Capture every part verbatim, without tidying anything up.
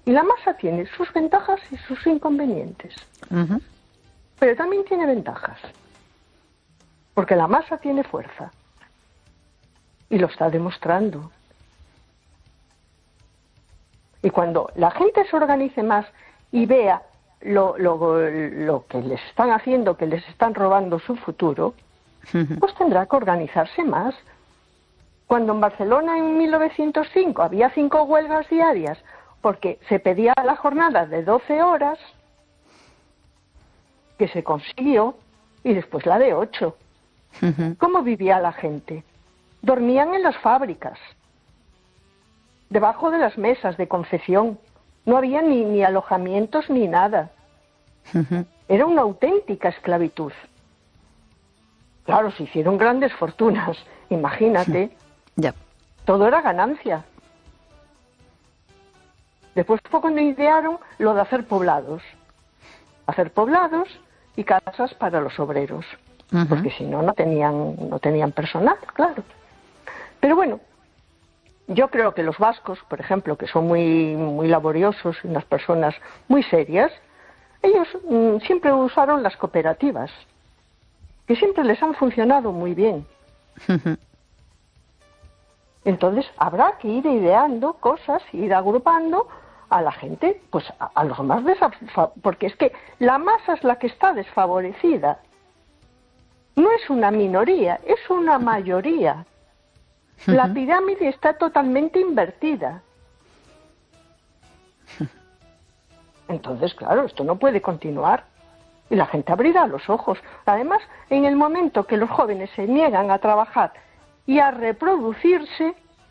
Y la masa tiene sus ventajas y sus inconvenientes. Uh-huh. Pero también tiene ventajas. Porque la masa tiene fuerza. Y lo está demostrando. Y cuando la gente se organice más y vea lo, lo, lo que les están haciendo, que les están robando su futuro, uh-huh. pues tendrá que organizarse más. Cuando en Barcelona en mil novecientos cinco había cinco huelgas diarias porque se pedía la jornada de doce horas, que se consiguió, y después la de ocho. Uh-huh. ¿Cómo vivía la gente? Dormían en las fábricas, debajo de las mesas de confección. No había ni, ni alojamientos ni nada. Uh-huh. Era una auténtica esclavitud. Claro, se hicieron grandes fortunas, imagínate. Ya. Todo era ganancia. Después fue cuando idearon lo de hacer poblados. Hacer poblados y casas para los obreros. Uh-huh. Porque si no, no tenían, no tenían personal, claro. Pero bueno, yo creo que los vascos, por ejemplo, que son muy, muy laboriosos y unas personas muy serias, ellos mmm, siempre usaron las cooperativas, que siempre les han funcionado muy bien. Uh-huh. Entonces habrá que ir ideando cosas, ir agrupando a la gente, pues a, a los más desfavorecidos, porque es que la masa es la que está desfavorecida. No es una minoría, es una mayoría. Uh-huh. La pirámide está totalmente invertida. Entonces, claro, esto no puede continuar. Y la gente abrirá los ojos. Además, en el momento que los jóvenes se niegan a trabajar y a reproducirse,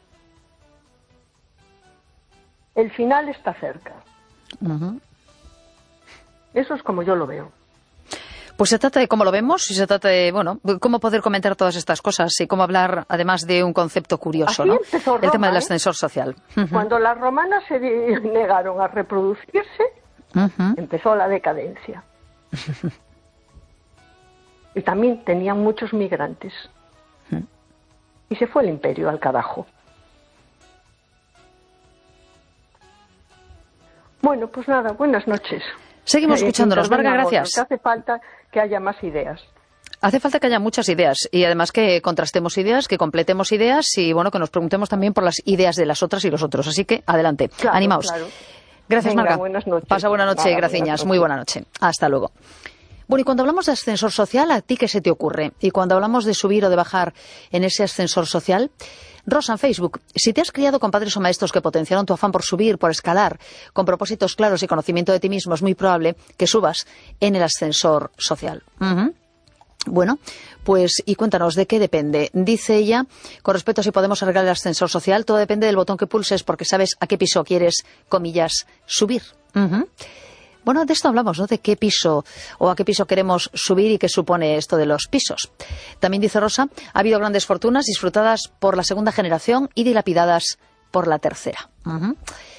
el final está cerca. Uh-huh. Eso es como yo lo veo. Pues se trata de cómo lo vemos y se trata de, bueno, cómo poder comentar todas estas cosas y cómo hablar, además, de un concepto curioso, Así ¿no? empezó Roma, el tema del ¿eh? ascensor social. Uh-huh. Cuando las romanas se negaron a reproducirse, uh-huh. empezó la decadencia. Y también tenían muchos migrantes. Uh-huh. Y se fue el imperio al carajo. Bueno, pues nada, buenas noches. Seguimos escuchándonos, Marga, gracias. Hace falta que haya más ideas. Hace falta que haya muchas ideas y además que contrastemos ideas, que completemos ideas y bueno, que nos preguntemos también por las ideas de las otras y los otros. Así que adelante, claro, animaos. Claro. Gracias, Venga, Marga. Buenas noches. Pasa buena noche, Nada, graciñas. buenas noches. Muy buena noche. Hasta luego. Bueno, y cuando hablamos de ascensor social, ¿a ti qué se te ocurre? Y cuando hablamos de subir o de bajar en ese ascensor social, Rosa en Facebook, si te has criado con padres o maestros que potenciaron tu afán por subir, por escalar, con propósitos claros y conocimiento de ti mismo, es muy probable que subas en el ascensor social. Uh-huh. Bueno, pues y cuéntanos, ¿de qué depende? Dice ella, con respecto a si podemos arreglar el ascensor social, todo depende del botón que pulses porque sabes a qué piso quieres, comillas, subir. Uh-huh. Bueno, de esto hablamos, ¿no? De qué piso o a qué piso queremos subir y qué supone esto de los pisos. También dice Rosa, ha habido grandes fortunas disfrutadas por la segunda generación y dilapidadas por la tercera. Uh-huh.